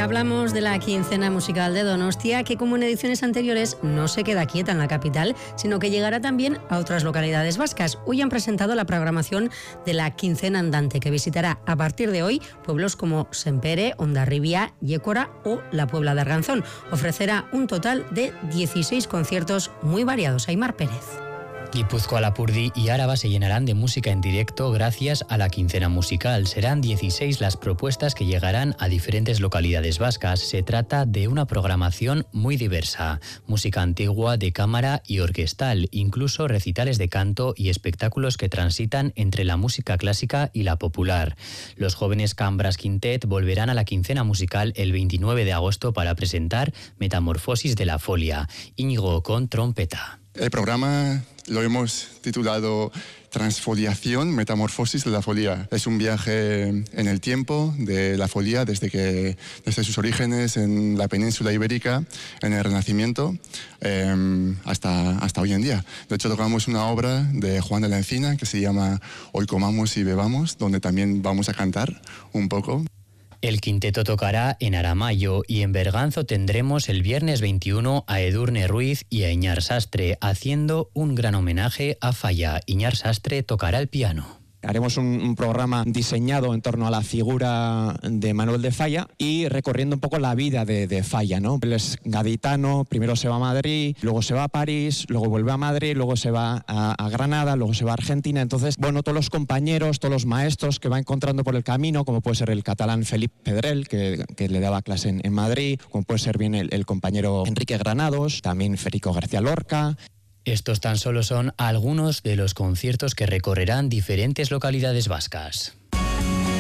hablamos de la quincena musical de Donostia, que como en ediciones anteriores no se queda quieta en la capital, sino que llegará también a otras localidades vascas. Hoy han presentado la programación de la quincena andante, que visitará a partir de hoy pueblos como Sempere, Hondarribia, Yécora o la Puebla de Arganzón. Ofrecerá un total de 16 conciertos muy variados. Aimar Pérez. Guipúzcoa, Lapurdi y Áraba se llenarán de música en directo gracias a la quincena musical. Serán 16 las propuestas que llegarán a diferentes localidades vascas. Se trata de una programación muy diversa. Música antigua, de cámara y orquestal, incluso recitales de canto y espectáculos que transitan entre la música clásica y la popular. Los jóvenes Cambras Quintet volverán a la quincena musical el 29 de agosto para presentar Metamorfosis de la Folia. Íñigo con trompeta. El programa lo hemos titulado Transfoliación, Metamorfosis de la Folía. Es un viaje en el tiempo de la folía desde sus orígenes en la península ibérica, en el Renacimiento, hasta hoy en día. De hecho, tocamos una obra de Juan de la Encina que se llama Hoy comamos y bebamos, donde también vamos a cantar un poco. El quinteto tocará en Aramayo y en Berganzo tendremos el viernes 21 a Edurne Ruiz y a Iñar Sastre, haciendo un gran homenaje a Falla. Iñar Sastre tocará el piano. Haremos un programa diseñado en torno a la figura de Manuel de Falla y recorriendo un poco la vida de Falla, ¿no? Él es gaditano, primero se va a Madrid, luego se va a París, luego vuelve a Madrid, luego se va a Granada, luego se va a Argentina. Entonces, bueno, todos los compañeros, todos los maestros que va encontrando por el camino, como puede ser el catalán Felip Pedrell, que le daba clase en Madrid, como puede ser bien el compañero Enrique Granados, también Federico García Lorca. Estos tan solo son algunos de los conciertos que recorrerán diferentes localidades vascas.